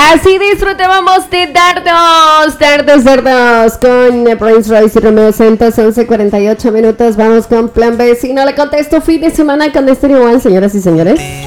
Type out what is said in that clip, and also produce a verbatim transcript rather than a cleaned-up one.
Así disfrutábamos de dardos, dardos, dardos con Prince Royce y Romeo Santos, once cuarenta y ocho minutos. Vamos con Plan B. Si no le contesto, fin de semana con Estéreo One, señoras y señores.